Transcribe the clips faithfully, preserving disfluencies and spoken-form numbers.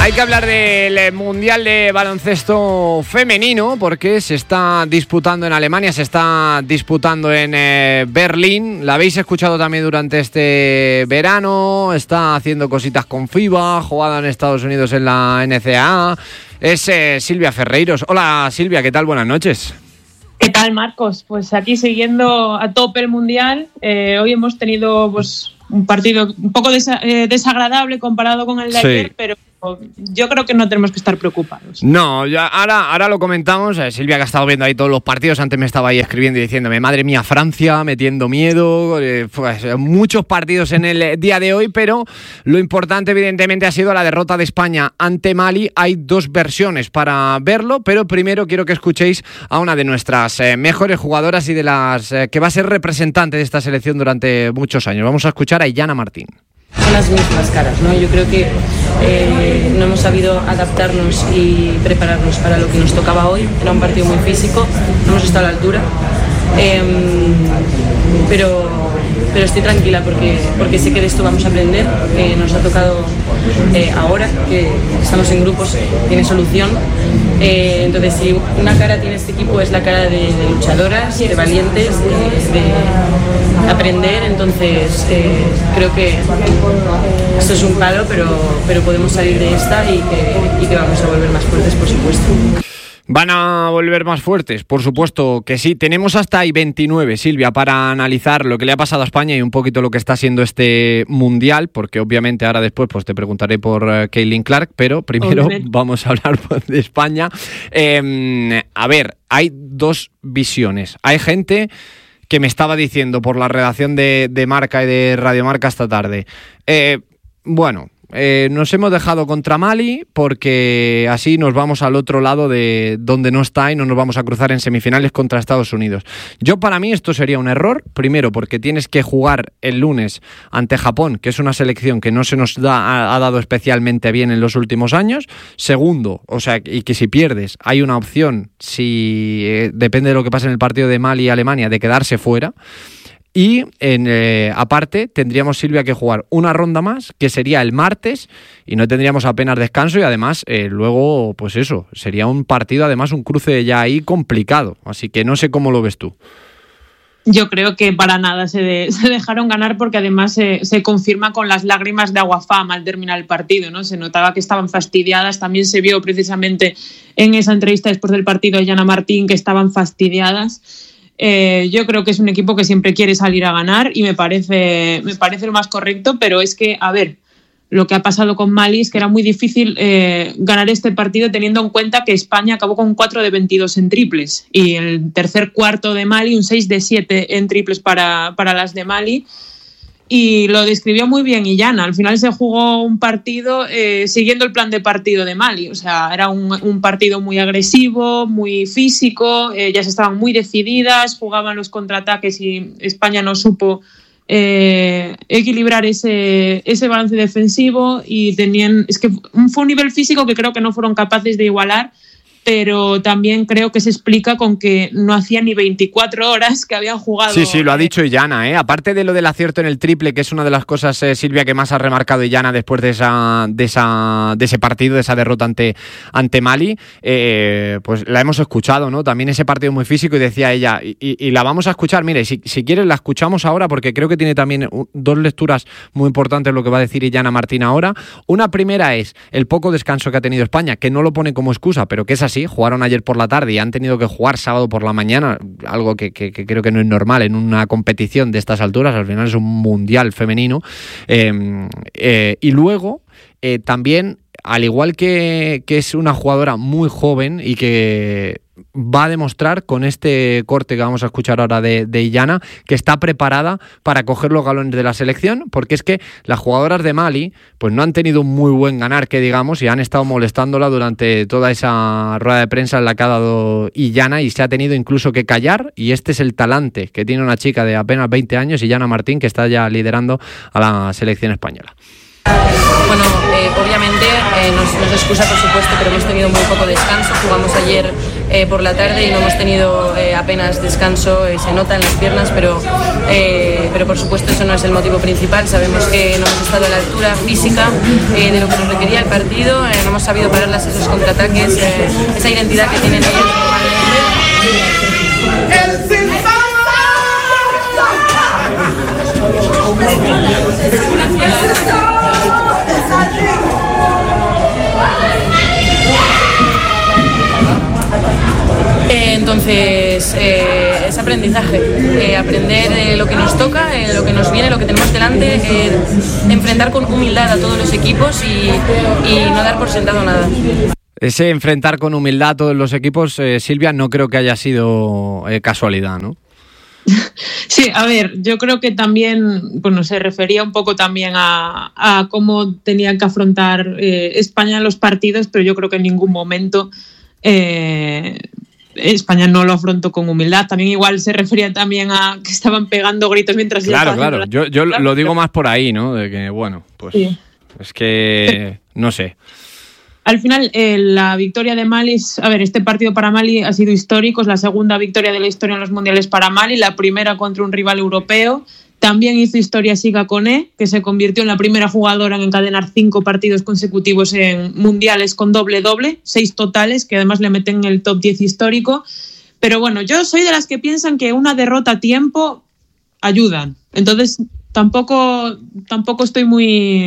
Hay que hablar del Mundial de Baloncesto Femenino porque se está disputando en Alemania, se está disputando en eh, Berlín. La habéis escuchado también durante este verano, está haciendo cositas con FIBA, jugada en Estados Unidos en la N C A A. Es eh, Silvia Ferreiros. Hola Silvia, ¿qué tal? Buenas noches. ¿Qué tal, Marcos? Pues aquí siguiendo a tope el Mundial. Eh, hoy hemos tenido pues un partido un poco desa- eh, desagradable comparado con el de sí. ayer, pero yo creo que no tenemos que estar preocupados. No, ya ahora, ahora lo comentamos. Eh, Silvia, que ha estado viendo ahí todos los partidos, antes me estaba ahí escribiendo y diciéndome, madre mía, Francia, metiendo miedo. Eh, pues, muchos partidos en el día de hoy, pero lo importante evidentemente ha sido la derrota de España ante Mali. Hay dos versiones para verlo, pero primero quiero que escuchéis a una de nuestras eh, mejores jugadoras y de las eh, que va a ser representante de esta selección durante muchos años. Vamos a escuchar a Iyana Martín. Son las mismas caras, ¿no? Yo creo que eh, no hemos sabido adaptarnos y prepararnos para lo que nos tocaba hoy. Era un partido muy físico, no hemos estado a la altura, eh, pero, pero estoy tranquila porque, porque sé que de esto vamos a aprender, que nos ha tocado eh, ahora, que estamos en grupos, tiene solución. Eh, entonces, si una cara tiene este equipo es la cara de, de luchadoras, de valientes, de, de aprender. Entonces, eh, creo que esto es un palo, pero, pero podemos salir de esta y que, y que vamos a volver más fuertes, por supuesto. ¿Van a volver más fuertes? Por supuesto que sí. Tenemos hasta ahí veintinueve, Silvia, para analizar lo que le ha pasado a España y un poquito lo que está siendo este Mundial, porque obviamente ahora después pues te preguntaré por uh, Caitlin Clark, pero primero obviamente vamos a hablar de España. Eh, a ver, hay dos visiones. Hay gente que me estaba diciendo por la redacción de, de Marca y de Radio Marca esta tarde, eh, bueno... Eh, nos hemos dejado contra Mali porque así nos vamos al otro lado de donde no está y no nos vamos a cruzar en semifinales contra Estados Unidos. Yo, para mí, esto sería un error. Primero, porque tienes que jugar el lunes ante Japón, que es una selección que no se nos da, ha, ha dado especialmente bien en los últimos años. Segundo, o sea, y que si pierdes hay una opción, si eh, depende de lo que pase en el partido de Mali y Alemania, de quedarse fuera. Y en, eh, aparte tendríamos, Silvia, que jugar una ronda más, que sería el martes, y no tendríamos apenas descanso y además eh, luego, pues eso, sería un partido, además un cruce ya ahí complicado, así que no sé cómo lo ves tú. Yo creo que para nada se, de, se dejaron ganar porque además se, se confirma con las lágrimas de Aguafam al terminar el partido, ¿no? Se notaba que estaban fastidiadas, también se vio precisamente en esa entrevista después del partido de Iyana Martín que estaban fastidiadas. Eh, yo creo que es un equipo que siempre quiere salir a ganar y me parece, me parece lo más correcto, pero es que, a ver, lo que ha pasado con Mali es que era muy difícil eh, ganar este partido teniendo en cuenta que España acabó con cuatro de veintidós en triples y el tercer cuarto de Mali un seis de siete en triples para, para las de Mali. Y lo describió muy bien Iyana. Al final se jugó un partido eh, siguiendo el plan de partido de Mali. O sea, era un, un partido muy agresivo, muy físico, eh, ellas estaban muy decididas, jugaban los contraataques y España no supo eh, equilibrar ese, ese balance defensivo y tenían... Es que fue un nivel físico que creo que no fueron capaces de igualar, pero también creo que se explica con que no hacía ni veinticuatro horas que habían jugado. Sí, sí, lo ha dicho Iyana, ¿eh? Aparte de lo del acierto en el triple, que es una de las cosas, eh, Silvia, que más ha remarcado Iyana después de esa, de esa, de ese partido, de esa derrota ante, ante Mali, eh, pues la hemos escuchado, ¿no? También ese partido muy físico y decía ella, y, y, y la vamos a escuchar, mire, si, si quieres la escuchamos ahora porque creo que tiene también dos lecturas muy importantes lo que va a decir Iyana Martín ahora. Una primera es el poco descanso que ha tenido España, que no lo pone como excusa, pero que es así. Sí, jugaron ayer por la tarde y han tenido que jugar sábado por la mañana, algo que, que, que creo que no es normal en una competición de estas alturas. Al final es un mundial femenino. Eh, eh, y luego eh, también, al igual que, que es una jugadora muy joven y que va a demostrar con este corte que vamos a escuchar ahora de, de Iyana, que está preparada para coger los galones de la selección, porque es que las jugadoras de Mali pues no han tenido un muy buen ganar, que digamos, y han estado molestándola durante toda esa rueda de prensa en la que ha dado Iyana y se ha tenido incluso que callar, y este es el talante que tiene una chica de apenas veinte años, Iyana Martín, que está ya liderando a la selección española. Bueno, eh, obviamente obviamente eh, nos, nos excusa, por supuesto, pero hemos tenido muy poco descanso. Jugamos ayer eh, por la tarde y no hemos tenido eh, apenas descanso, eh, se nota en las piernas, pero, eh, pero por supuesto eso no es el motivo principal. Sabemos que no hemos estado a la altura física eh, de lo que nos requería el partido, eh, no hemos sabido pararlas esos contraataques, eh, esa identidad que tienen ellos normalmente. Eh, entonces, eh, es aprendizaje, eh, aprender eh, lo que nos toca, eh, lo que nos viene, lo que tenemos delante, eh, enfrentar con humildad a todos los equipos y, y no dar por sentado nada. Ese enfrentar con humildad a todos los equipos, eh, Silvia, no creo que haya sido eh, casualidad, ¿no? Sí, a ver, yo creo que también, bueno, se refería un poco también a, a cómo tenían que afrontar eh, España los partidos, pero yo creo que en ningún momento eh, España no lo afrontó con humildad. También igual se refería también a que estaban pegando gritos mientras... Claro, claro, la... yo, yo lo digo más por ahí, ¿no? De que, bueno, pues sí. Es que, no sé... Al final, eh, la victoria de Mali, a ver, este partido para Mali ha sido histórico, es la segunda victoria de la historia en los mundiales para Mali, la primera contra un rival europeo. También hizo historia Siga Koné, que se convirtió en la primera jugadora en encadenar cinco partidos consecutivos en mundiales con doble-doble, seis totales, que además le meten en el top diez histórico. Pero bueno, yo soy de las que piensan que una derrota a tiempo ayuda. Entonces, tampoco, tampoco estoy muy...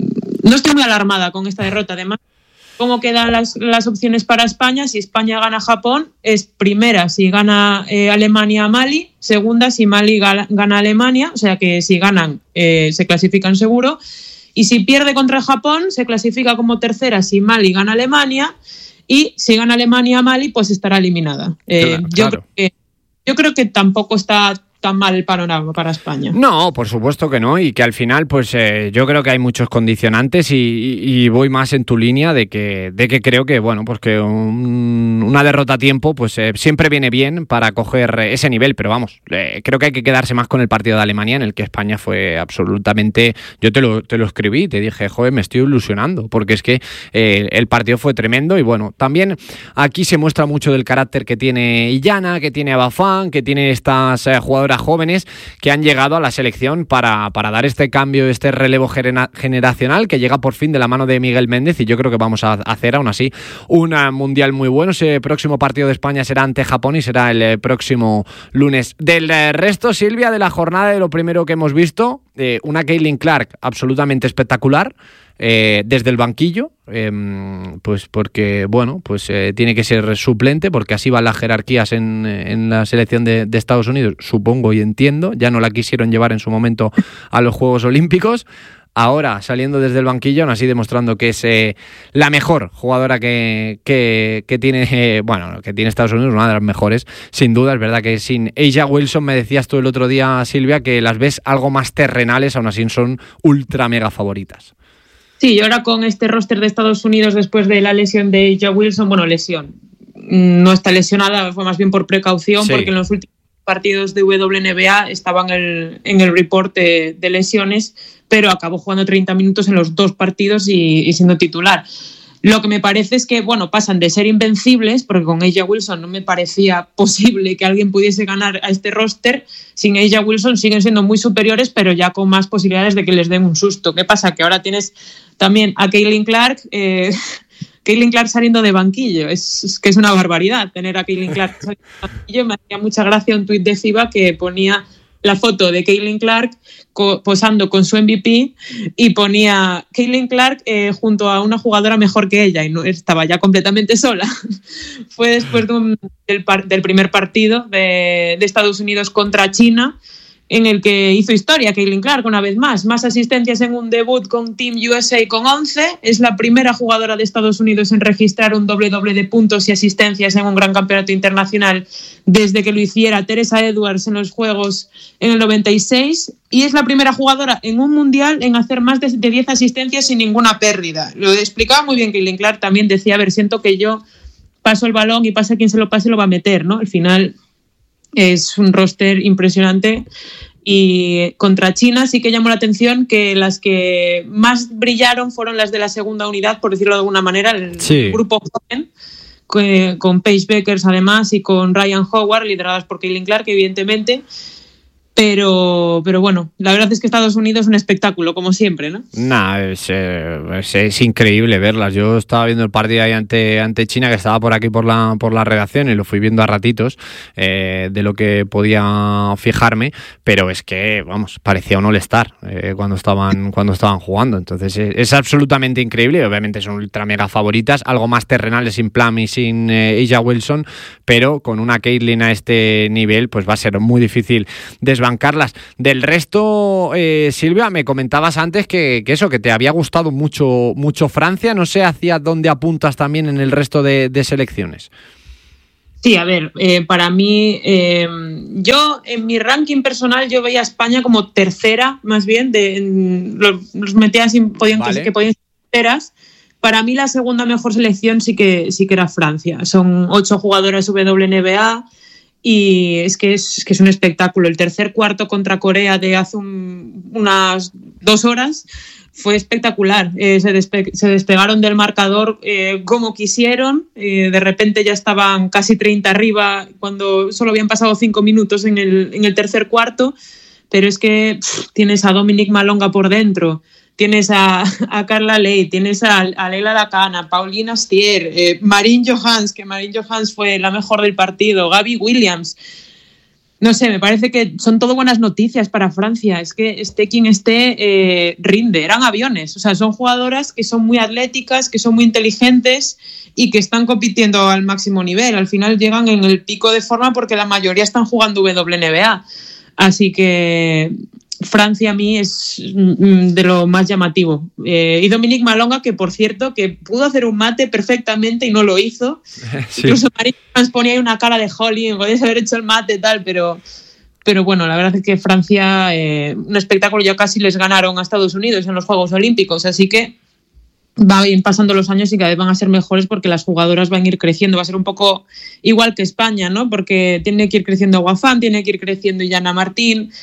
No estoy muy alarmada con esta derrota. Además, ¿cómo quedan las, las opciones para España? Si España gana a Japón, es primera si gana eh, Alemania a Mali, segunda si Mali gana, gana a Alemania, o sea que si ganan eh, se clasifican seguro, y si pierde contra Japón se clasifica como tercera si Mali gana a Alemania, y si gana Alemania a Mali pues estará eliminada. Eh, claro, yo, claro. Creo que, yo creo que tampoco está tan mal el panorama para España. No, por supuesto que no, y que al final pues eh, yo creo que hay muchos condicionantes y, y, y voy más en tu línea de que, de que creo que bueno, pues que un, una derrota a tiempo pues eh, siempre viene bien para coger ese nivel, pero vamos, eh, creo que hay que quedarse más con el partido de Alemania, en el que España fue absolutamente, yo te lo, te lo escribí, te dije, joder, me estoy ilusionando, porque es que eh, el partido fue tremendo y bueno, también aquí se muestra mucho del carácter que tiene Illana, que tiene Abafán, que tiene estas eh, jugadoras jóvenes que han llegado a la selección para, para dar este cambio, este relevo genera- generacional que llega por fin de la mano de Miguel Méndez, y yo creo que vamos a hacer aún así un mundial muy bueno. Ese próximo partido de España será ante Japón y será el eh, próximo lunes. Del eh, resto, Silvia, de la jornada, de lo primero que hemos visto, eh, una Caitlin Clark absolutamente espectacular. Eh, desde el banquillo, eh, pues porque bueno, pues eh, tiene que ser suplente, porque así van las jerarquías en, en la selección de, de Estados Unidos, supongo y entiendo. Ya no la quisieron llevar en su momento a los Juegos Olímpicos. Ahora saliendo desde el banquillo, aún así demostrando que es eh, la mejor jugadora que, que, que tiene eh, bueno, que tiene Estados Unidos, una de las mejores, sin duda. Es verdad que sin A'ja Wilson, me decías tú el otro día, Silvia, que las ves algo más terrenales, aún así son ultra mega favoritas. Sí, y ahora con este roster de Estados Unidos después de la lesión de A'ja Wilson, bueno, lesión, no está lesionada, fue más bien por precaución, sí, porque en los últimos partidos de W N B A estaban en el, en el report de, de lesiones, pero acabó jugando treinta minutos en los dos partidos y, y siendo titular. Lo que me parece es que, bueno, pasan de ser invencibles, porque con A'ja Wilson no me parecía posible que alguien pudiese ganar a este roster. Sin A'ja Wilson siguen siendo muy superiores, pero ya con más posibilidades de que les den un susto. ¿Qué pasa? Que ahora tienes también a Caitlin Clark, eh, Caitlin Clark saliendo de banquillo. Es, es que es una barbaridad tener a Caitlin Clark saliendo de banquillo. Me hacía mucha gracia un tuit de FIBA que ponía la foto de Caitlin Clark co- posando con su M V P y ponía Caitlin Clark eh, junto a una jugadora mejor que ella, y no estaba ya completamente sola. Fue después de un, del, par, del primer partido de, de Estados Unidos contra China, en el que hizo historia Caitlin Clark una vez más. Más asistencias en un debut con Team U S A con once. Es la primera jugadora de Estados Unidos en registrar un doble-doble de puntos y asistencias en un gran campeonato internacional desde que lo hiciera Teresa Edwards en los Juegos en el noventa y seis. Y es la primera jugadora en un mundial en hacer más de diez asistencias sin ninguna pérdida. Lo explicaba muy bien Caitlin Clark. También decía, a ver, siento que yo paso el balón y pase quien se lo pase lo va a meter, ¿no? Al final es un roster impresionante Y contra China sí que llamó la atención que las que más brillaron fueron las de la segunda unidad, por decirlo de alguna manera, el sí. grupo joven, con Paige Beckers además y con Ryan Howard, lideradas por Caitlin Clark, evidentemente. Pero, pero bueno, la verdad es que Estados Unidos es un espectáculo, como siempre, ¿no? Nah, es, es, es increíble verlas. Yo estaba viendo el partido ahí ante, ante China, que estaba por aquí por la, por la redacción, y lo fui viendo a ratitos eh, de lo que podía fijarme, pero es que, vamos, parecía un all-star eh, cuando, estaban, cuando estaban jugando. Entonces es, es absolutamente increíble. Obviamente son ultra mega favoritas, algo más terrenales sin Plum y sin eh, A'ja Wilson, pero con una Caitlin a este nivel pues va a ser muy difícil desbancarlas. Del resto, eh, Silvia, me comentabas antes que, que eso, que te había gustado mucho, mucho Francia. No sé hacia dónde apuntas también en el resto de, de selecciones. Sí, a ver, eh, para mí, eh, yo en mi ranking personal yo veía a España como tercera, más bien, de, en, los, los metía sin, podían, vale. que, que podían ser terceras. Para mí la segunda mejor selección sí que, sí que era Francia. Son ocho jugadoras W N B A. Y es que es, que es un espectáculo. El tercer cuarto contra Corea de hace un, unas dos horas fue espectacular. Eh, se, despe- se despegaron del marcador eh, como quisieron. Eh, de repente ya estaban casi treinta arriba cuando solo habían pasado cinco minutos en el, en el tercer cuarto. Pero es que pff, tienes a Dominique Malonga por dentro. Tienes a, a Carla Ley, tienes a, a Leila Lacan, a Paulina Stier, eh, Marine Johans, que Marine Johans fue la mejor del partido, Gabby Williams. No sé, me parece que son todo buenas noticias para Francia. Es que esté quien esté, eh, rinde. Eran aviones. O sea, son jugadoras que son muy atléticas, que son muy inteligentes y que están compitiendo al máximo nivel. Al final llegan en el pico de forma porque la mayoría están jugando W N B A. Así que Francia a mí es de lo más llamativo. Eh, y Dominique Malonga, que por cierto, que pudo hacer un mate perfectamente y no lo hizo. Sí. Incluso María nos ponía ahí una cara de Holly, podías haber hecho el mate y tal, pero, pero bueno, la verdad es que Francia, eh, un espectáculo, ya casi les ganaron a Estados Unidos en los Juegos Olímpicos, así que va a ir pasando los años y cada vez van a ser mejores porque las jugadoras van a ir creciendo. Va a ser un poco igual que España, ¿no? Porque tiene que ir creciendo Guafán, tiene que ir creciendo Iliana Martín.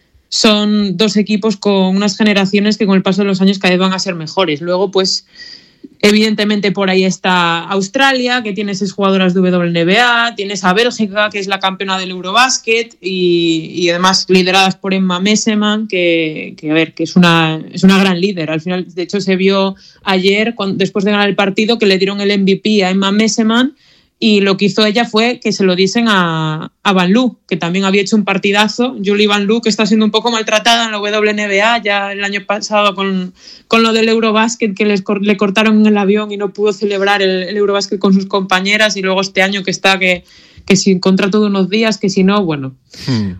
Son dos equipos con unas generaciones que con el paso de los años cada vez van a ser mejores. Luego, pues, evidentemente por ahí está Australia, que tiene seis jugadoras de W N B A, tienes a Bélgica, que es la campeona del Eurobasket, y, y además lideradas por Emma Messeman, que, que a ver, que es una, es una gran líder. Al final, de hecho, se vio ayer, cuando, después de ganar el partido, que le dieron el M V P a Emma Messeman, y lo que hizo ella fue que se lo diesen a, a Van Loo, que también había hecho un partidazo. Julie Van Loo, que está siendo un poco maltratada en la W N B A, ya el año pasado con, con lo del Eurobasket, que les, le cortaron en el avión y no pudo celebrar el, el Eurobasket con sus compañeras, y luego este año que está, que, que sin contrato de unos días, que si no, bueno. Hmm.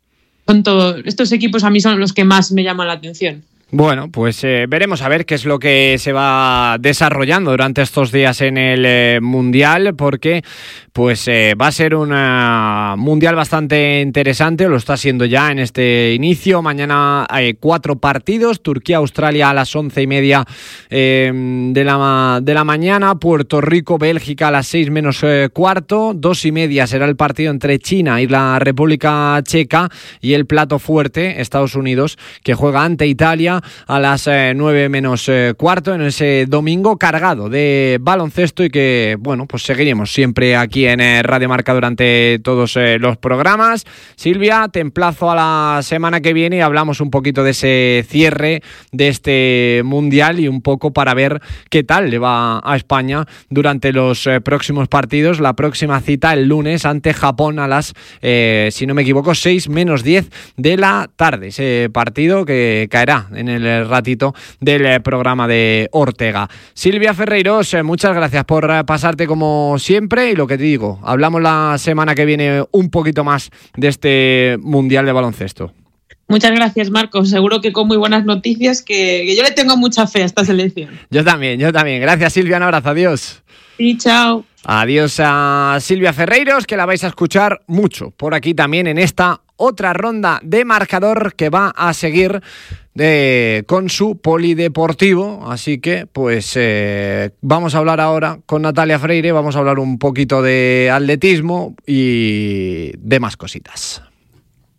Son todo, estos equipos a mí son los que más me llaman la atención. Bueno, pues eh, veremos a ver qué es lo que se va desarrollando durante estos días en el eh, Mundial, porque pues eh, va a ser un uh, Mundial bastante interesante, lo está siendo ya en este inicio. Mañana hay cuatro partidos: Turquía-Australia a las once y media eh, de, la, de la mañana, Puerto Rico-Bélgica a las seis menos eh, cuarto, dos y media será el partido entre China y la República Checa, y el plato fuerte, Estados Unidos, que juega ante Italia a las eh, nueve menos eh, cuarto en ese domingo cargado de baloncesto, y que, bueno, pues seguiremos siempre aquí en eh, Radio Marca durante todos eh, los programas. Silvia, te emplazo a la semana que viene y hablamos un poquito de ese cierre de este Mundial y un poco para ver qué tal le va a España durante los eh, próximos partidos. La próxima cita el lunes ante Japón a las, eh, si no me equivoco, seis menos diez de la tarde. Ese partido que caerá en el ratito del programa de Ortega. Silvia Ferreiros, muchas gracias por pasarte como siempre, y lo que te digo, hablamos la semana que viene un poquito más de este Mundial de baloncesto. Muchas gracias, Marcos. Seguro que con muy buenas noticias, que, que yo le tengo mucha fe a esta selección. Yo también, yo también. Gracias, Silvia, un abrazo, adiós. Sí, chao. Adiós a Silvia Ferreiros, que la vais a escuchar mucho por aquí también en esta otra ronda de marcador que va a seguir de, con su polideportivo. Así que pues eh, vamos a hablar ahora con Natalia Freire, vamos a hablar un poquito de atletismo y demás cositas.